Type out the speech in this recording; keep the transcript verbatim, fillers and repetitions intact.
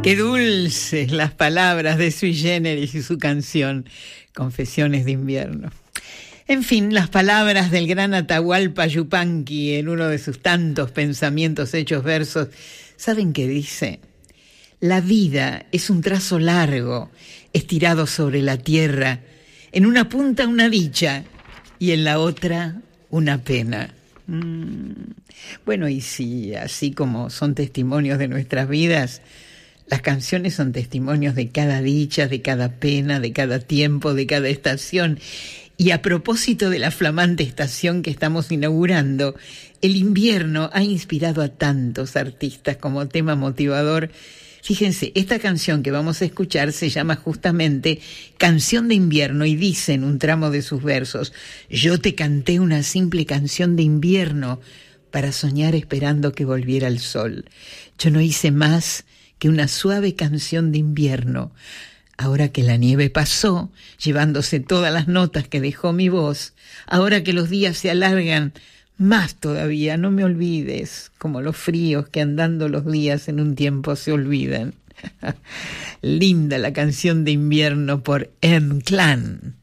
Qué dulces las palabras de Sui Generis y su canción Confesiones de Invierno. En fin, las palabras del gran Atahualpa Yupanqui en uno de sus tantos pensamientos hechos versos. ¿Saben qué dice? La vida es un trazo largo, estirado sobre la tierra, en una punta una dicha y en la otra una pena. Mm. Bueno, y sí, así como son testimonios de nuestras vidas, las canciones son testimonios de cada dicha, de cada pena, de cada tiempo, de cada estación. Y a propósito de la flamante estación que estamos inaugurando, el invierno ha inspirado a tantos artistas como tema motivador. Fíjense, esta canción que vamos a escuchar se llama justamente Canción de Invierno y dice en un tramo de sus versos: yo te canté una simple canción de invierno para soñar esperando que volviera el sol. Yo no hice más que una suave canción de invierno. Ahora que la nieve pasó, llevándose todas las notas que dejó mi voz, ahora que los días se alargan más todavía, no me olvides, como los fríos que andando los días en un tiempo se olvidan. Linda la canción de invierno por M-Clan.